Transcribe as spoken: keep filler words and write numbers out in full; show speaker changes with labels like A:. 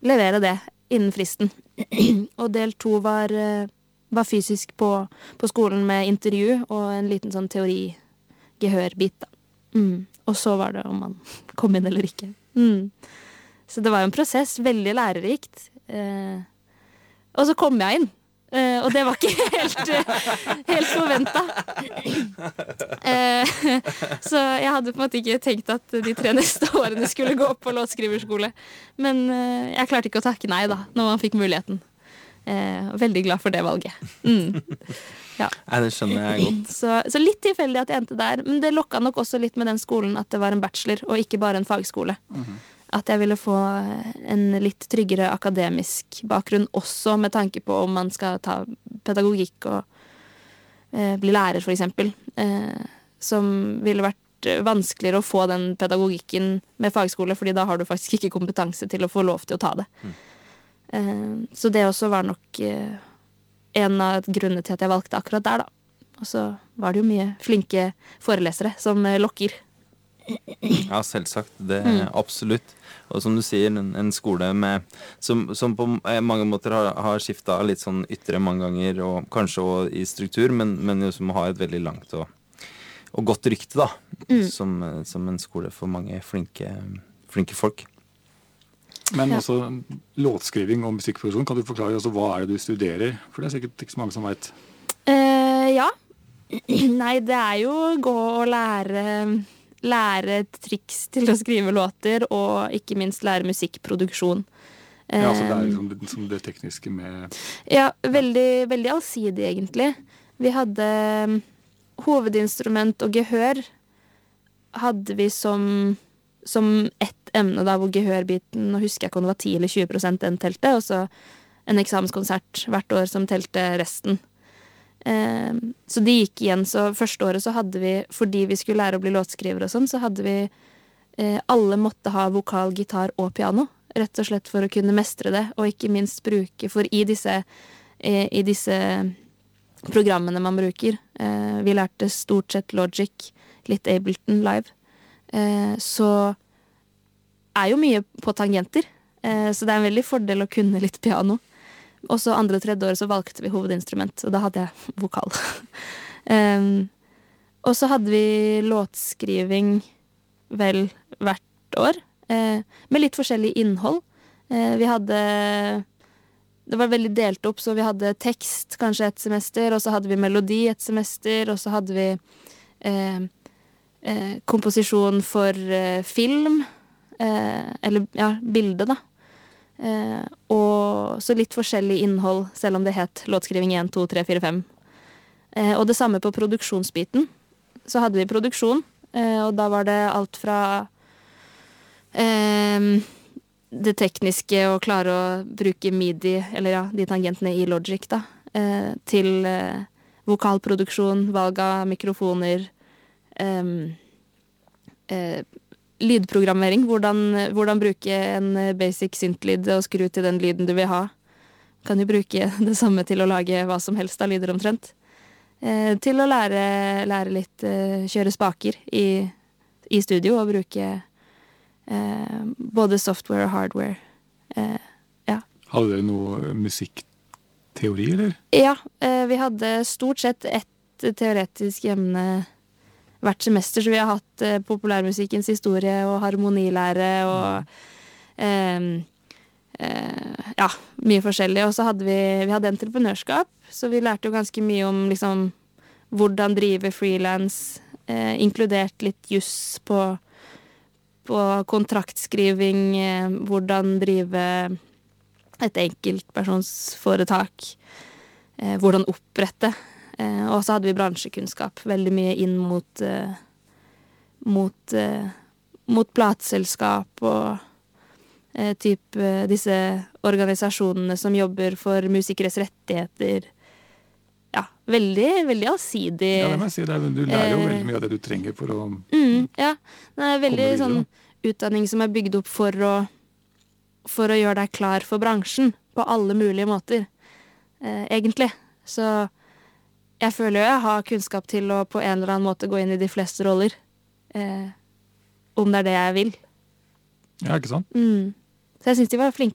A: levere det innen fristen. Og del to var, eh, var fysisk på, på skolen med intervju og en liten sånn teori-gehørbit da. Mm. Og så var det om man kom inn eller ikke. Mm. Så det var jo en prosess, veldig lærerikt. Eh, og så kom jeg inn. Eh, og det var ikke helt, helt forventet. Eh, så jeg hadde på en måte ikke tenkt at de tre neste årene skulle gå på låtskriverskole. Men eh, jeg klarte ikke å takke nei da, når man fikk muligheten. Eh, veldig glad for det valget. Mm. Ja.
B: Nei, det skjønner jeg godt.
A: Så, så litt tilfeldig at jeg endte der. Men det lokket nok også litt med den skolen at det var en bachelor, og ikke bare en fagskole. Mm-hmm. At jeg ville få en litt tryggere akademisk bakgrunn også med tanke på om man skal ta pedagogikk og eh, bli lærer, for eksempel. Eh, som ville vært vanskeligere å få den pedagogikken med fagskole, fordi da har du faktisk ikke kompetanse til å få lov til å ta det. Mm. Eh, så det også var nok eh, en av grunnene til at jeg valgte akkurat der, da. Og så var det jo mye flinke forelesere som eh, lokker.
B: Ja, selvsagt. Det er mm. absolutt. Og som du sier, en, en skole med, som, som på mange måter har, har skiftet litt sånn ytre mange ganger, og kanskje også i struktur, men, men jo som har et veldig langt og, og godt rykte, da. Mm. Som, som en skole for mange flinke, flinke folk.
C: Men også låtskriving og musikkproduksjon, kan du forklare altså, hva er det du studerer? For det er sikkert ikke så mange som vet.
A: Uh, ja. Nei, det er jo gå og lære... lære triks til å skrive låter, og ikke minst lære musikkproduksjon.
C: Ja, altså det er liksom det, som det tekniske med...
A: Ja, veldig, veldig allsidig egentlig. Vi hadde hovedinstrument og gehør hadde vi som, som ett emne da, hvor gehørbiten, nå husker jeg ikke om det var ti eller tjue prosent den telte, og så en eksamenskonsert hvert år som telte resten. Eh, så de gikk igjen, så første året så hadde vi, fordi vi skulle lære å bli låtskriver og sånn, så hadde vi eh, alle måtte ha vokal, gitar og piano, rett og slett for å kunne mestre det, og ikke minst bruke, for i disse, eh, i disse programmene man bruker, eh, vi lærte stort sett Logic, litt Ableton live, eh, så er jo mye på tangenter, eh, så det er en veldig fordel å kunne litt piano. Og så andre og tredje år så valgte vi hovedinstrument, og da hadde jeg vokal. um, og så hadde vi låtskriving vel hvert år, eh, med litt forskjellig innhold. Eh, vi hadde, det var veldig delt opp, så vi hadde tekst kanskje et semester, og så hadde vi melodi et semester, og så hadde vi eh, eh, komposisjon for eh, film, eh, eller ja, bilde da. Eh, og så litt forskjellig innhold, selv om det het låtskriving én, to, tre, fire, fem. Eh, og det samme på produksjonsbiten. Så hadde vi produksjon, eh, og da var det alt fra eh, det tekniske å klare å bruke midi, eller ja, de tangentene i Logic da, eh, til eh, vokalproduksjon, valg av mikrofoner, eh, eh, lydprogrammering, hvordan, hvordan bruke en basic synth-lyd og skru til den lyden du vil ha. Kan jo bruke det samme til å lage hva som helst av lyder omtrent. Eh, til å lære, lære litt, eh, kjøre spaker i, i studio og bruke eh, både software og hardware. Eh, ja.
C: Hadde dere noe musikkteori, eller?
A: Ja, eh, vi hadde stort sett ett teoretisk emne hvert semester, så vi har hatt eh, populærmusikkens historie og harmonilære og eh, eh, ja, mye forskjellig. Og så hadde vi, vi hadde entreprenørskap, så vi lærte jo ganske mye om liksom, hvordan drive freelance, eh, inkludert litt juss på, på kontraktskriving, eh, hvordan drive et enkeltpersonsforetak, eh, hvordan opprette. Eh, og så hadde vi bransjekunnskap, veldig mye inn mot, eh, mot, eh, mot plateselskap og eh, typ eh, disse organisasjonene som jobber for musikeres rettigheter. Ja, veldig, veldig allsidig.
C: Ja, det må jeg si, det er, du lærer jo eh, veldig mye av det du trenger for å
A: mm, ja, det er veldig sånn utdanning som er bygd opp for å, for å gjøre deg klar for bransjen på alle mulige måter, eh, egentlig. Så jeg føler jo jeg har kunnskap til å på en eller annen måte gå inn i de fleste roller. Eh, om det er det jeg vil.
C: Ja, ikke sant?
A: Mm. Så jeg synes de var flinke.